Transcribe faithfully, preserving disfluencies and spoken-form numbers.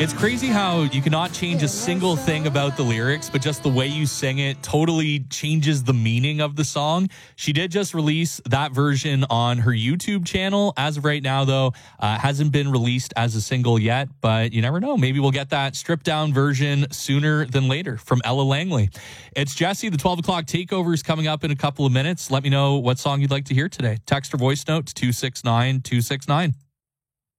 It's crazy how you cannot change a single thing about the lyrics, but just the way you sing it totally changes the meaning of the song. She did just release that version on her YouTube channel. As of right now, though, uh, hasn't been released as a single yet, but you never know. Maybe we'll get that stripped down version sooner than later from Ella Langley. It's Jesse. The twelve o'clock takeover is coming up in a couple of minutes. Let me know what song you'd like to hear today. Text or voice note to two six nine two six nine.